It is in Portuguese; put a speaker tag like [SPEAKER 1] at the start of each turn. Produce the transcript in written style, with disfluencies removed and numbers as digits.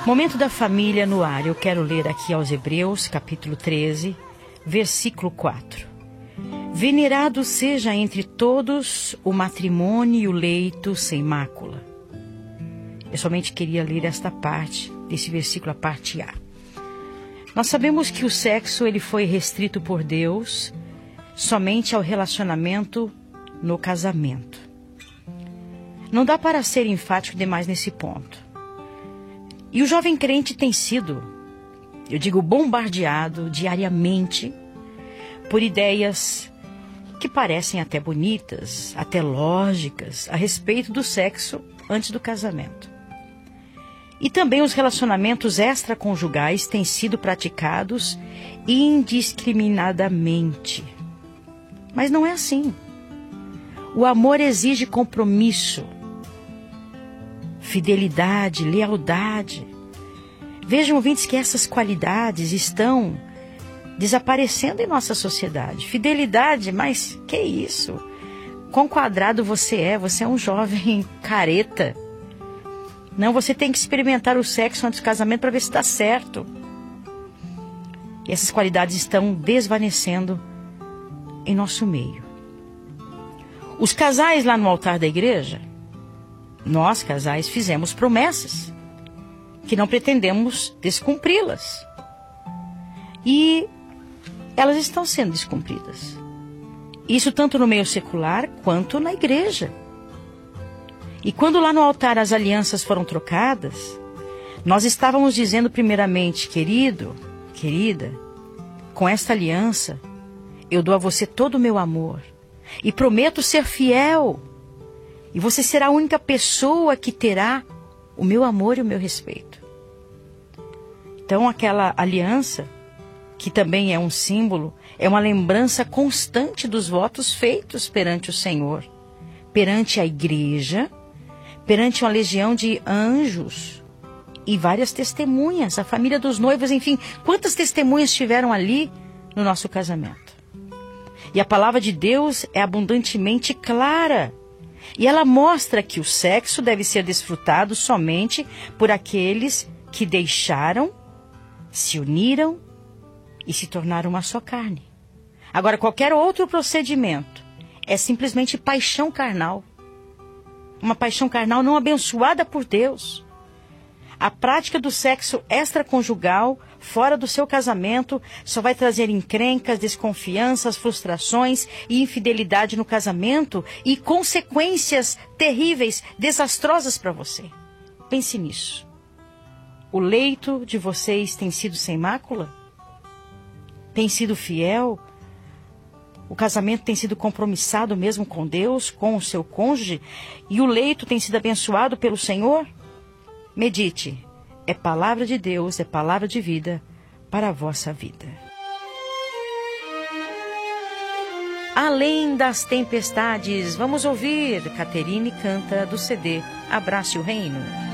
[SPEAKER 1] Momento da família no ar. Eu quero ler aqui aos Hebreus, capítulo 13, versículo 4. Venerado seja entre todos o matrimônio e o leito sem mácula. Eu somente queria ler esta parte, desse versículo, a parte A. Nós sabemos que o sexo ele foi restrito por Deus somente ao relacionamento no casamento. Não dá para ser enfático demais nesse ponto. E o jovem crente tem sido, eu digo, bombardeado diariamente por ideias que parecem até bonitas, até lógicas, a respeito do sexo antes do casamento. E também os relacionamentos extraconjugais têm sido praticados indiscriminadamente. Mas não é assim. O amor exige compromisso, fidelidade, lealdade. Vejam, ouvintes, que essas qualidades estão desaparecendo em nossa sociedade. Fidelidade, mas que isso? Quão quadrado você é? Você é um jovem careta. Não, você tem que experimentar o sexo antes do casamento para ver se está certo. E essas qualidades estão desvanecendo em nosso meio. Os casais lá no altar da igreja, nós, casais, fizemos promessas que não pretendemos descumpri-las. E elas estão sendo descumpridas. Isso tanto no meio secular quanto na igreja. E quando lá no altar as alianças foram trocadas, nós estávamos dizendo primeiramente, querido, querida, com esta aliança eu dou a você todo o meu amor e prometo ser fiel. E você será a única pessoa que terá o meu amor e o meu respeito. Então aquela aliança, que também é um símbolo, é uma lembrança constante dos votos feitos perante o Senhor, perante a igreja, perante uma legião de anjos e várias testemunhas, a família dos noivos, enfim, quantas testemunhas tiveram ali no nosso casamento. E a palavra de Deus é abundantemente clara. E ela mostra que o sexo deve ser desfrutado somente por aqueles que deixaram, se uniram e se tornaram uma só carne. Agora, qualquer outro procedimento é simplesmente paixão carnal. Uma paixão carnal não abençoada por Deus. A prática do sexo extraconjugal, fora do seu casamento, só vai trazer encrencas, desconfianças, frustrações e infidelidade no casamento e consequências terríveis, desastrosas para você. Pense nisso. O leito de vocês tem sido sem mácula? Tem sido fiel? O casamento tem sido compromissado mesmo com Deus, com o seu cônjuge? E o leito tem sido abençoado pelo Senhor? Medite. É palavra de Deus, é palavra de vida para a vossa vida. Além das tempestades, vamos ouvir. Caterine canta do CD Abrace o Reino.